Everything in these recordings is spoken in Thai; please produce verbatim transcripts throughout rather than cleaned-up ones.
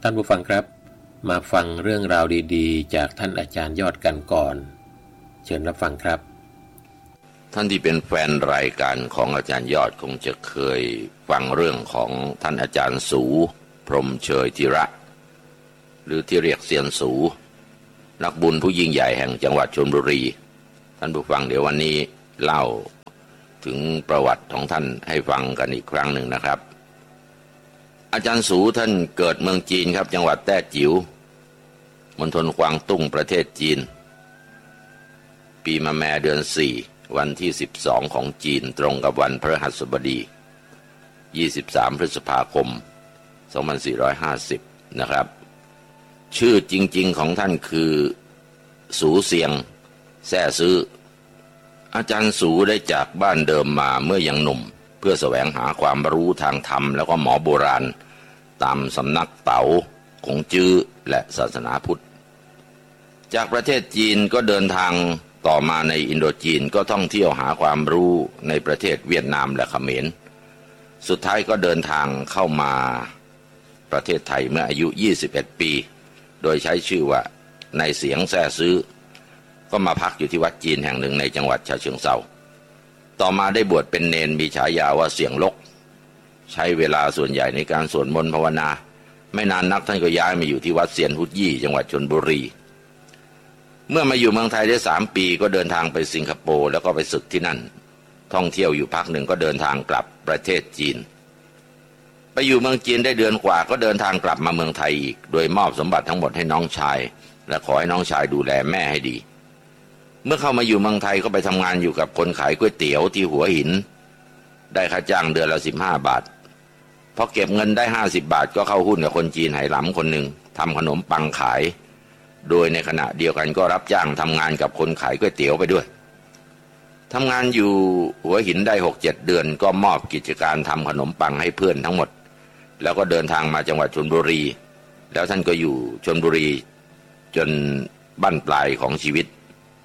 ท่านผู้ฟังครับมาฟังเรื่องราวดีๆจากท่านอาจารย์ยอดกันก่อนเชิญรับฟังครับท่านที่เป็นแฟนรายการของอาจารย์ยอดคงจะเคยฟังเรื่องของท่านอาจารย์สูพรหมเชยธิระหรือที่เรียกเซียนสูนักบุญผู้ยิ่งใหญ่แห่งจังหวัดชลบุรีท่านผู้ฟังเดี๋ยววันนี้เล่าถึงประวัติของท่านให้ฟังกันอีกครั้งหนึ่งนะครับอาจารย์สูท่านเกิดเมืองจีนครับจังหวัดแต้จิ๋วมณฑลกวางตุ้งประเทศจีนปีมะแม่เดือนสี่วันที่สิบสองของจีนตรงกับวันพฤหัสบดียี่สิบสามพฤษภาคมสองพันสี่ร้อยห้าสิบนะครับชื่อจริงๆของท่านคือสูเซียงแซ่ซื้ออาจารย์สูได้จากบ้านเดิมมาเมื่อยังหนุ่มเพื่อแสวงหาความรู้ทางธรรมแล้วก็หมอโบราณตามสำนักเต๋าคงจื้อและศาสนาพุทธจากประเทศจีนก็เดินทางต่อมาในอินโดจีนก็ท่องเที่ยวหาความรู้ในประเทศเวียดนามและเขมรสุดท้ายก็เดินทางเข้ามาประเทศไทยเมื่ออายุยี่สิบเอ็ดปีโดยใช้ชื่อว่าในเสียงแซ่ซื้อก็มาพักอยู่ที่วัดจีนแห่งหนึ่งในจังหวัดฉะเชิงเทราต่อมาได้บวชเป็นเณรมีฉายาว่าเสียงลกใช้เวลาส่วนใหญ่ในการสวดมนต์ภาวนาไม่นานนักท่านก็ย้ายมาอยู่ที่วัดเซียนฮุดยี่จังหวัดชลบุรีเมื่อมาอยู่เมืองไทยได้สามปีก็เดินทางไปสิงคโปร์แล้วก็ไปศึกที่นั่นท่องเที่ยวอยู่พักหนึ่งก็เดินทางกลับประเทศจีนไปอยู่เมืองจีนได้เดือนกว่าก็เดินทางกลับมาเมืองไทยอีกโดยมอบสมบัติทั้งหมดให้น้องชายและขอให้น้องชายดูแลแม่ให้ดีเมื่อเข้ามาอยู่เมืองไทยก็ไปทำงานอยู่กับคนขายก๋วยเตี๋ยวที่หัวหินได้ค่าจ้างเดือนละสิบห้าบาทพอเก็บเงินได้ห้าสิบบาทก็เข้าหุ้นกับคนจีนไหหลำคนหนึ่งทำขนมปังขายโดยในขณะเดียวกันก็รับจ้างทำงานกับคนขายก๋วยเตี๋ยวไปด้วยทำงานอยู่หัวหินได้หกเจ็ดเดือนก็มอบกิจการทำขนมปังให้เพื่อนทั้งหมดแล้วก็เดินทางมาจังหวัดชลบุรีแล้วท่านก็อยู่ชลบุรีจนบั้นปลายของชีวิต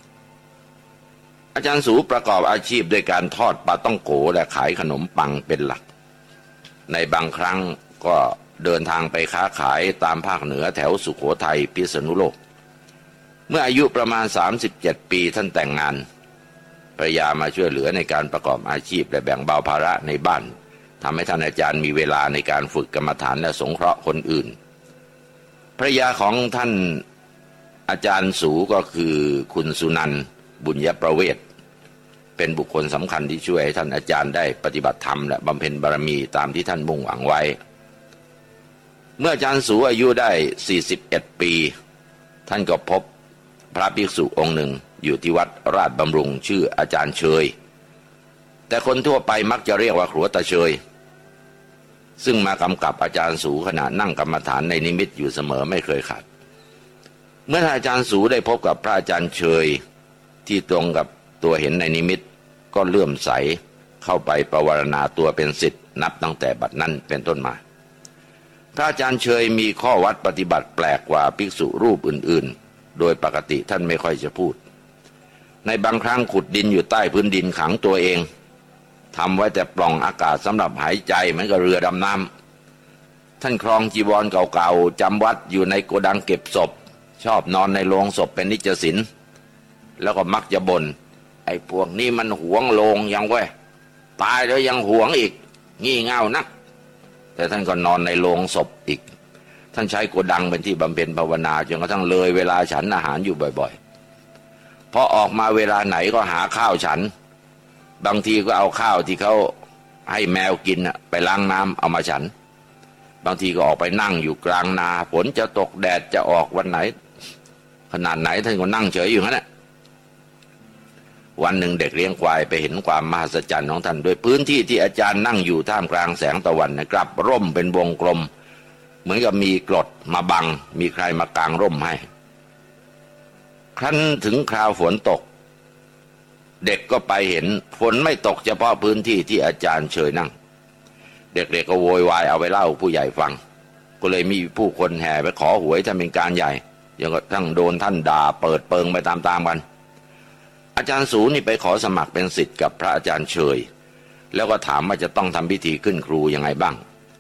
อาจารย์สูประกอบอาชีพด้วยการทอดปลาต้องโกและขายขนมปังเป็นหลักในบางครั้งก็เดินทางไปค้าขายตามภาคเหนือแถวสุโขทัยพิษณุโลกเมื่ออายุประมาณสามสิบเจ็ดปีท่านแต่งงานภรรยามาช่วยเหลือในการประกอบอาชีพและแบ่งเบาภาระในบ้านทำให้ท่านอาจารย์มีเวลาในการฝึกกรรมฐานและสงเคราะห์คนอื่นภรรยาของท่านอาจารย์สูก็คือคุณสุนันท์บุญยประเวศเป็นบุคคลสำคัญที่ช่วยให้ท่านอาจารย์ได้ปฏิบัติธรรมและบำเพ็ญบารมีตามที่ท่านมุ่งหวังไว้เมื่ออาจารย์สูอายุได้สี่สิบเอ็ดปีท่านก็พบพระภิกษุองค์หนึ่งอยู่ที่วัดราชบำรุงชื่ออาจารย์เชยแต่คนทั่วไปมักจะเรียกว่าครัวตาเชยซึ่งมากำกับอาจารย์สูขณะนั่งกรรมฐานในนิมิตอยู่เสมอไม่เคยขาดเมื่ออาจารย์สูได้พบกับพระอาจารย์เชยที่ตรงกับตัวเห็นในนิมิตก็เลื่อมใสเข้าไปประวารณาตัวเป็นศิษย์นับตั้งแต่บัดนั้นเป็นต้นมาพระอาจารย์เชยมีข้อวัดปฏิบัติแปลกกว่าภิกษุรูปอื่นๆโดยปกติท่านไม่ค่อยจะพูดในบางครั้งขุดดินอยู่ใต้พื้นดินขังตัวเองทำไว้แต่ปล่องอากาศสำหรับหายใจเหมือนกับเรือดำน้ำท่านครองจีวรเก่าๆจำวัดอยู่ในโกดังเก็บศพชอบนอนในโลงศพเป็นนิจศิลแล้วก็มักจะบ่นไอ้พวกนี้มันหวงโลงยังเว้ยตายแล้วยังหวงอีกงี่เง่านักแต่ท่านก็นอนในโลงศพอีกท่านใช้โกดังเป็นที่บำเพ็ญภาวนาจนกระทั่งเลยเวลาฉันอาหารอยู่บ่อยๆพอออกมาเวลาไหนก็หาข้าวฉันบางทีก็เอาข้าวที่เขาให้แมวกินไปล้างน้ำเอามาฉันบางทีก็ออกไปนั่งอยู่กลางนาฝนจะตกแดดจะออกวันไหนขนาดไหนท่านก็นั่งเฉยอยู่งั้นแหละวันหนึ่งเด็กเลี้ยงควายไปเห็นความมหัศจรรย์ของท่านโดยพื้นที่ที่อาจารย์นั่งอยู่ท่ามกลางแสงตะวันกลับร่มเป็นวงกลมเหมือนกับมีกรดมาบังมีใครมากางร่มให้ครั้นถึงคราวฝนตกเด็กก็ไปเห็นฝนไม่ตกเฉพาะพื้นที่ที่อาจารย์เชยนั่งเด็กๆ ก็โวยวายเอาไปเล่าผู้ใหญ่ฟังก็เลยมีผู้คนแห่ไปขอหวยท่านเป็นการใหญ่ยังก็ทั้งโดนท่านด่าเปิดเปิงไปตามๆกันอาจารย์สูนี่ไปขอสมัครเป็นศิษย์กับพระอาจารย์เชยแล้วก็ถามว่าจะต้องทำพิธีขึ้นครูยังไงบ้าง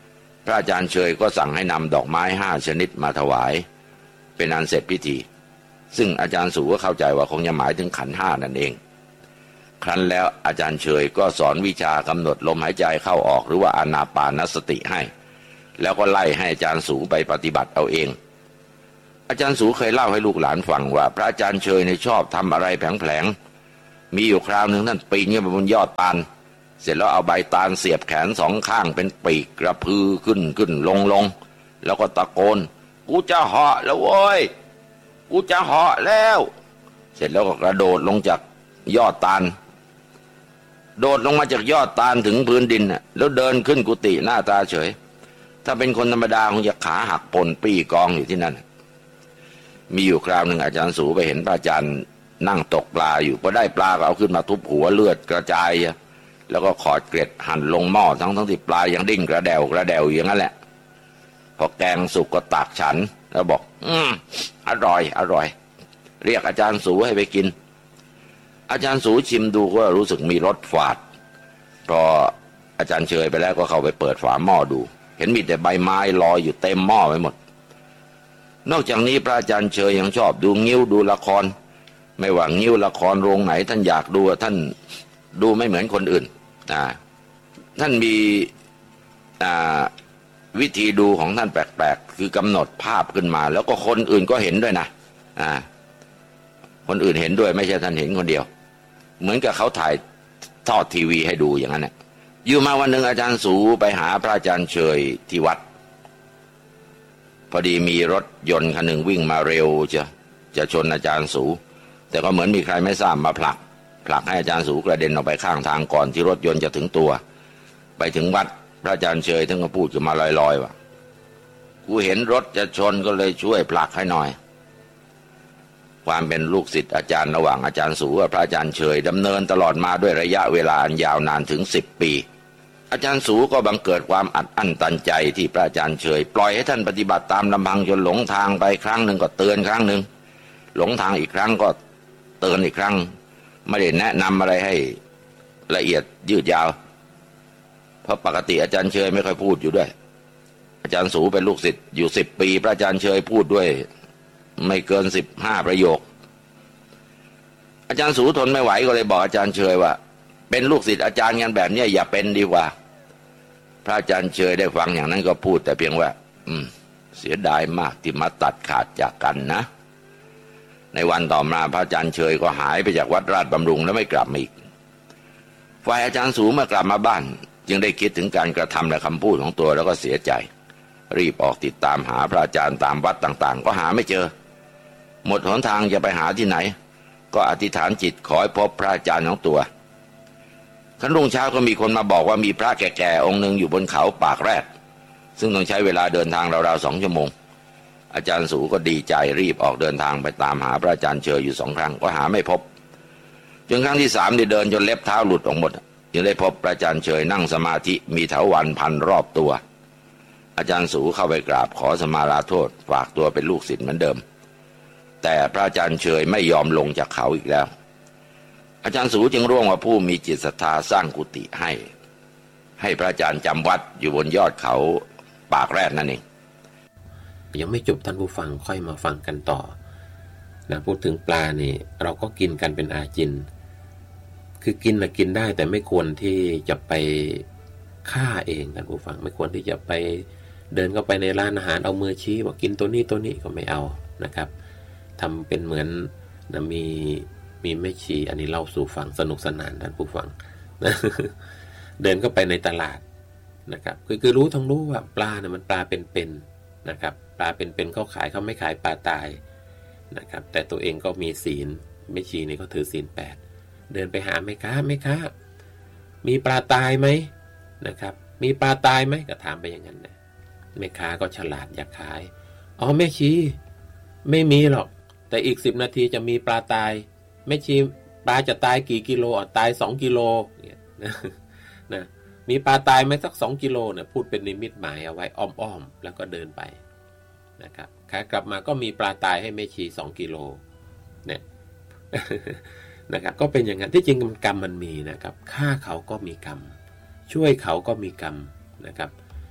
พระอาจารย์เชยก็สั่งให้นำดอกไม้ห้าชนิดมาถวายเป็นอันเสร็จพิธีซึ่งอาจารย์สูก็เข้าใจว่าคงจะหมายถึงขันธ์ห้านั่นเองครั้นแล้วอาจารย์เชยก็สอนวิชากำหนดลมหายใจเข้าออกหรือว่าอานาปานสติให้แล้วก็ไล่ให้อาจารย์สูไปปฏิบัติเอาเองอาจารย์สูเคยเล่าให้ลูกหลานฟังว่าพระอาจารย์เชยในชอบทำอะไรแผลงๆมีอยู่คราวหนึ่งท่านปีนขึ้นไปบนยอดตาลเสร็จแล้วเอาใบตาลเสียบแขนสองข้างเป็นปีกกระพือขึ้นขึ้นลงลงแล้วก็ตะโกนกูจะเหาะแล้วโว้ยกูจะเหาะแล้วเสร็จแล้วก็กระโดดลงจากยอดตาลโดดลงมาจากยอดตาลถึงพื้นดินน่ะแล้วเดินขึ้นกุฏิหน้าตาเฉยถ้าเป็นคนธรรมดาคงจะขาหักปนปี้กองอยู่ที่นั่นมีอยู่คราวหนึ่งอาจารย์สูไปเห็นพระอาจารย์นั่งตกปลาอยู่พอได้ปลาก็เอาขึ้นมาทุบหัวเลือดกระจายแล้วก็ขอดเกล็ดหั่นลงหม้อทั้งทั้งที่ปลายังดิ้นกระเดวกระเดวอย่างนั้นแหละพอแกงสุกก็ตักฉันแล้วบอกอืมอร่อยอร่อยเรียกอาจารย์สูให้ไปกินอาจารย์สูชิมดูก็รู้สึกมีรสฝาดพออาจารย์เชยไปแล้วก็เข้าไปเปิดฝาหม้อดูเห็นมีแต่ใบไม้ลอยอยู่เต็มหม้อไปหมดนอกจากนี้พระอาจารย์เชยยังชอบดูงิ้วดูละครไม่ว่างิ้วละครโรงไหนท่านอยากดูท่านดูไม่เหมือนคนอื่นอ่าท่านมีอ่าวิธีดูของท่านแปลกๆคือกำหนดภาพขึ้นมาแล้วก็คนอื่นก็เห็นด้วยนะอ่าคนอื่นเห็นด้วยไม่ใช่ท่านเห็นคนเดียวเหมือนกับเขาถ่ายทอดทีวีให้ดูอย่างนั้นแหละอยู่มาวันหนึ่งอาจารย์สูไปหาพระอาจารย์เชยที่วัดพอดีมีรถยนต์คันหนึ่งวิ่งมาเร็วจะจะชนอาจารย์สูแต่ก็เหมือนมีใครไม่ทราบมาผลักผลักให้อาจารย์สูกระเด็นออกไปข้างทางก่อนที่รถยนต์จะถึงตัวไปถึงวัดพระอาจารย์เชยท่านก็พูดขึ้นมาลอยๆว่ากูเห็นรถจะชนก็เลยช่วยผลักให้หน่อยความเป็นลูกศิษย์อาจารย์ระหว่างอาจารย์สูกับพระอาจารย์เชยดำเนินตลอดมาด้วยระยะเวลายาวนานถึงสิบปีอาจารย์สูก็บังเกิดความอัดอั้นตันใจที่พระอาจารย์เชยปล่อยให้ท่านปฏิบัติตามลำพังจนหลงทางไปครั้งหนึ่งก็เตือนครั้งหนึ่งหลงทางอีกครั้งก็เตือนอีกครั้งไม่ได้แนะนำอะไรให้ละเอียดยืดยาวเพราะปกติอาจารย์เชยไม่ค่อยพูดอยู่ด้วยอาจารย์สูเป็นลูกศิษย์อยู่สิบปีพระอาจารย์เชยพูดด้วยไม่เกินสิบห้าประโยคอาจารย์สูทนไม่ไหวก็เลยบอกอาจารย์เชยว่าเป็นลูกศิษย์อาจารย์กันแบบนี้อย่าเป็นดีกว่าพระอาจารย์เชยได้ฟังอย่างนั้นก็พูดแต่เพียงว่าอืมเสียดายมากที่มาตัดขาดจากกันนะในวันต่อมาพระอาจารย์เชยก็หายไปจากวัดราชบำรุงแล้วไม่กลับมาอีกฝ่ายอาจารย์สูเมื่อกลับมาบ้านจึงได้คิดถึงการกระทำและคำพูดของตัวแล้วก็เสียใจรีบออกติดตามหาพระอาจารย์ตามวัดต่างๆก็หาไม่เจอหมดหนทางจะไปหาที่ไหนก็อธิษฐานจิตขอให้พบพระอาจารย์ของตัวขั้นรุ่งเช้าก็มีคนมาบอกว่ามีพระแก่ๆองค์หนึ่งอยู่บนเขาปากแรดซึ่งต้องใช้เวลาเดินทางราวๆสองชั่วโมงอาจารย์สูก็ดีใจรีบออกเดินทางไปตามหาพระอาจารย์เชยอยู่สองครั้งก็หาไม่พบจนครั้งที่สามได้เดินจนเล็บเท้าหลุดออกหมดจึงได้พบพระอาจารย์เชยนั่งสมาธิมีเถาวัลย์พันรอบตัวอาจารย์สูเข้าไปกราบขอสมาลาโทษฝากตัวเป็นลูกศิษย์เหมือนเดิมแต่พระอาจารย์เชยไม่ยอมลงจากเขาอีกแล้วอาจารย์สูจึงร่วมว่าผู้มีจิตศรัทธาสร้างกุฏิให้ให้พระอาจารย์จำวัดอยู่บนยอดเขาปากแรดนั่นเองยังไม่จบท่านผู้ฟังค่อยมาฟังกันต่อนะพูดถึงปลานี่เราก็กินกันเป็นอาจินคือกินนะกินได้แต่ไม่ควรที่จะไปฆ่าเองท่านผู้ฟังไม่ควรที่จะไปเดินเข้าไปในร้านอาหารเอามือชี้บอกกินตัวนี้ตัวนี้ก็ไม่เอานะครับทำเป็นเหมือนนะมีมีแม่ชีอันนี้เล่าสู่ฟังสนุกสนานท่านผู้ฟังนะเดินเข้าไปในตลาดนะครับคือคือรู้ทั้งรู้ว่าปลาเนี่ยมันปลาเป็นๆนะครับปลาเป็นๆเขาขายเขาไม่ขายปลาตายนะครับแต่ตัวเองก็มีศีลแม่ชีนี่เขาถือศีลแปดเดินไปหาแม่ค้าแม่ค้ามีปลาตายไหมนะครับมีปลาตายไหมก็ถามไปอย่างนั้นนะแม่ค้าก็ฉลาดอยากขายอ๋อแม่ชีไม่มีหรอกแต่อีกสิบนาทีจะมีปลาตายแม่ชีปลาจะตายกี่กิโลอ่ะตายสองกิโลเนี่ยนะนะมีปลาตายไหมสักสองกิโลเนี่ยพูดเป็นนิมิตหมายเอาไว้อ้อมๆแล้วก็เดินไปนะครับขากลับมาก็มีปลาตายให้แม่ชีสองกิโลเนี่ย นะครับก็เป็นอย่างนั้นที่จริงกรรมมันมีนะครับฆ่าเขาก็มีกรรมช่วยเขาก็มีกรรมนะครับ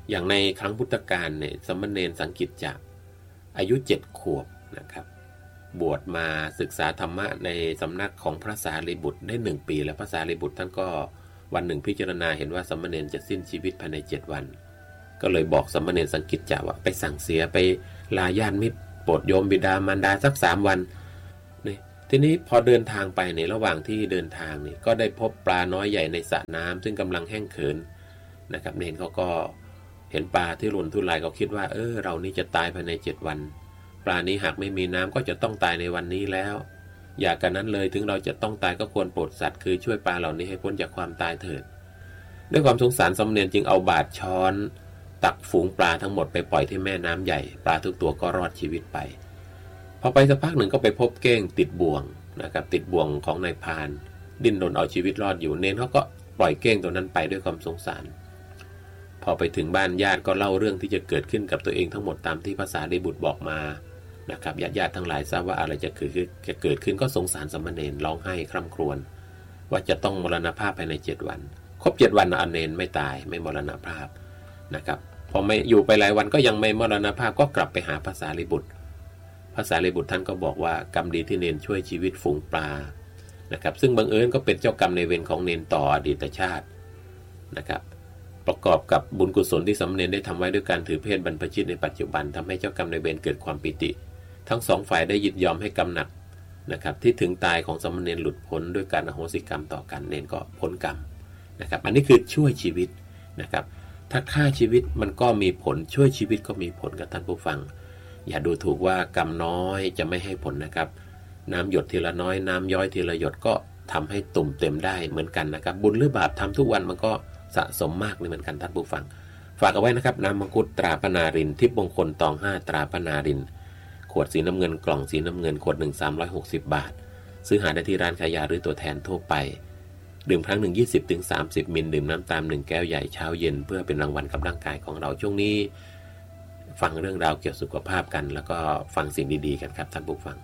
อย่างในครั้งพุทธกาลเนี่ยสมณเณรสังกิจจะอายุเจ็ดขวบนะครับบวชมาศึกษาธรรมะในสำนักของพระสารีบุตรได้หนึ่งปีแล้วพระสารีบุตรท่านก็วันหนึ่งพิจารณาเห็นว่าสมณเณรจะสิ้นชีวิตภายในเจ็ดวันก็เลยบอกสมณเณรสังกิจจะว่าไปสั่งเสียไปลาญาติมิตรโปรดโยมบิดามารดาสักสามวันนี่ทีนี้พอเดินทางไปในระหว่างที่เดินทางนี่ก็ได้พบปลาน้อยใหญ่ในสระน้ำซึ่งกำลังแห้งเขินนะครับเณรเขาก็เห็นปลาที่หล่นทุรายเขาคิดว่าเออเรานี่จะตายภายในเจ็ดวันปลานี้หากไม่มีน้ำก็จะต้องตายในวันนี้แล้วอย่ากันนั้นเลยถึงเราจะต้องตายก็ควรโปรดสัตว์คือช่วยปลาเหล่านี้ให้พ้นจากความตายเถิดด้วยความสงสารสมณเณรจึงเอาบาตรช้อนตักฝูงปลาทั้งหมดไปปล่อยที่แม่น้ำใหญ่ปลาทุกตัวก็รอดชีวิตไปพอไปสักพักหนึ่งก็ไปพบเก้งติดบ่วงนะครับติดบ่วงของนายพรานดิ้นรนเอาชีวิตรอดอยู่เณรเขาก็ปล่อยเก้งตัวนั้นไปด้วยความสงสารพอไปถึงบ้านญาติก็เล่าเรื่องที่จะเกิดขึ้นกับตัวเองทั้งหมดตามที่พระสารีบุตรบอกมานะครับญาติญาติทั้งหลายทราบว่าอะไรจะเกิดขึ้นจะเกิดขึ้นก็สงสารสมณเณรร้องไห้คร่ำครวญว่าจะต้องมรณภาพภายในเจ็ดวันครบเจ็ดวันอเณรไม่ตายไม่มรณภาพนะครับพอไม่อยู่ไปหลายวันก็ยังไม่มรณภาพก็กลับไปหาพระสารีบุตรพระสารีบุตรท่านก็บอกว่ากรรมดีที่เณรช่วยชีวิตฝูงปลานะครับซึ่งบังเอิญก็เป็นเจ้ากรรมในเวรของเณรต่ออดีตชาตินะครับประกอบกับบุญกุศลที่สมณเณรได้ทำไว้ด้วยการถือเพศบรรพชิตในปัจจุบันทำให้เจ้ากรรมในเวรเกิดความปิติทั้งสองฝ่ายได้ยินยอมให้กรรมหนักนะครับที่ถึงตายของสมณเณรหลุดพ้นด้วยการอโหสิกรรมต่อกันเณรก็พ้นกรรมนะครับอันนี้คือช่วยชีวิตนะครับถ้าฆ่าชีวิตมันก็มีผลช่วยชีวิตก็มีผลกับท่านผู้ฟังอย่าดูถูกว่ากรรมน้อยจะไม่ให้ผลนะครับน้ำหยดทีละน้อยน้ำย้อยทีละหยดก็ทำให้ตุ่มเต็มได้เหมือนกันนะครับบุญหรือบาปทำทุกวันมันก็สะสมมากเลยเหมือนกันท่านผู้ฟังฝากเอาไว้นะครับน้ำมังคุดตราพนารินทิพย์มงคลตองห้าตราพนารินขวดสีน้ำเงินกล่องสีน้ำเงินขวดหนึ่งสามร้อยหกสิบบาทซื้อหาได้ที่ร้านขายยาหรือตัวแทนทั่วไปดื่มครั้งหนึ่ง ยี่สิบถึงสามสิบ มิลดื่มน้ำตามหนึ่งแก้วใหญ่เช้าเย็นเพื่อเป็นรางวัลกับร่างกายของเราช่วงนี้ฟังเรื่องราวเกี่ยวกับสุขภาพกันแล้วก็ฟังสิ่งดีๆกันครับท่านผู้ฟัง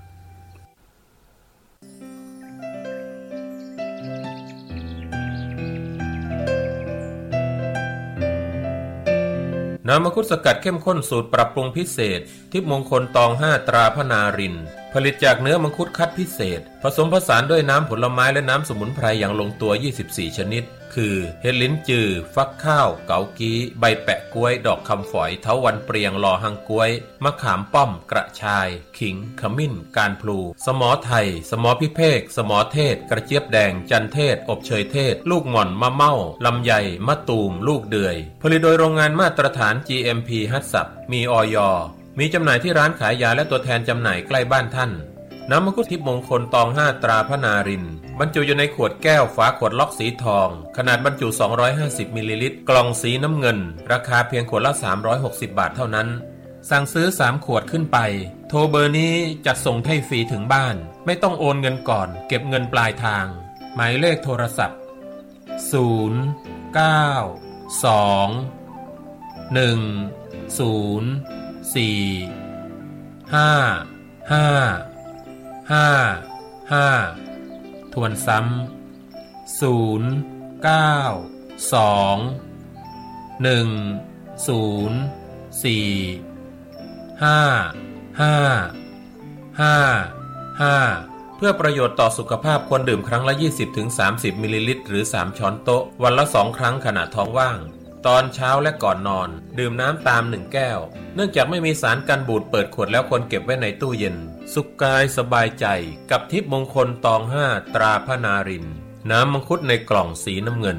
น้ำมังคุดสกัดเข้มข้นสูตรปรับปรุงพิเศษทิพย์มงคลตองห้าตราพนารินผลิตจากเนื้อมังคุดคัดพิเศษผสมผสานด้วยน้ำผลไม้และน้ำสมุนไพรอย่างลงตัวยี่สิบสี่ชนิดคือเห็ดลิ้นจือฟักข้าวเกากี้ใบแปะกล้วยดอกคำฝอยเถาวัลย์เปรียงลอหังกล้วยมะขามป้อมกระชายขิงขมิ้นการพลูสมอไทยสมอพิเภกสมอเทศกระเจี๊ยบแดงจันเทศอบเชยเทศลูกหม่อนมะเม่าลำไยมะตูมลูกเดือยผลิตโดยโรงงานมาตรฐาน จี เอ็ม พี ฮัตสับมีอย.มีจำหน่ายที่ร้านขายยาและตัวแทนจำหน่ายใกล้บ้านท่านน้ำมังคุดทิพย์มงคลตองห้าตราพนารินบรรจุอยู่ในขวดแก้วฝาขวดล็อกสีทองขนาดบรรจุสองร้อยห้าสิบมิลลิลิตรกล่องสีน้ำเงินราคาเพียงขวดละสามร้อยหกสิบบาทเท่านั้นสั่งซื้อสามขวดขึ้นไปโทรเบอร์นี้จัดส่งให้ฟรีถึงบ้านไม่ต้องโอนเงินก่อนเก็บเงินปลายทางหมายเลขโทรศัพท์ศูนย์ เก้า สอง หนึ่ง ศูนย์ สี่ ห้า ห้าห้า ห้าทวนซ้ำศูนย์ เก้า สอง หนึ่ง ศูนย์ สี่ ห้า ห้า ห้า ห้าเพื่อประโยชน์ต่อสุขภาพควรดื่มครั้งละ ยี่สิบถึงสามสิบ มิลลิลิตรหรือสามช้อนโต๊ะวันละสองครั้งขณะท้องว่างตอนเช้าและก่อนนอนดื่มน้ำตามหนึ่งแก้วเนื่องจากไม่มีสารกันบูดเปิดขวดแล้วควรเก็บไว้ในตู้เย็นสุขกายสบายใจกับทิพย์มงคลตองห้าตราพนารินน้ำมังคุดในกล่องสีน้ำเงิน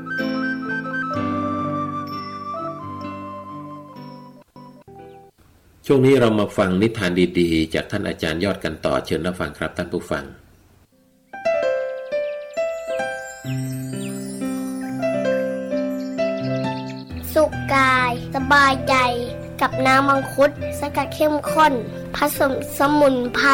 ช่วงนี้เรามาฟังนิทานดีๆจากท่านอาจารย์ยอดกันต่อเชิญรับฟังครับท่านผู้ฟังสุขกายสบายใจกับน้ำมังคุดสกัดเข้มข้นผสมสมุนไพร